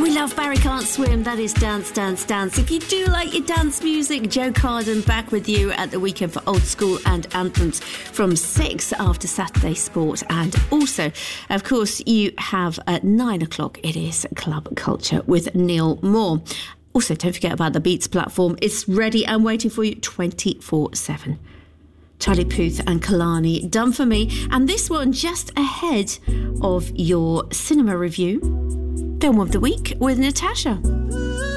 We love Barry Can't Swim. That is Dance, Dance, Dance. If you do like your dance music, Joe Carden back with you at the weekend for Old School and Anthems from 6 after Saturday Sport. And also, of course, you have at 9 o'clock, it is Club Culture with Neil Moore. Also, don't forget about the Beats platform. It's ready and waiting for you 24/7. Charlie Puth and Kalani, Done For Me. And this one just ahead of your cinema review. Film of the Week with Natasha.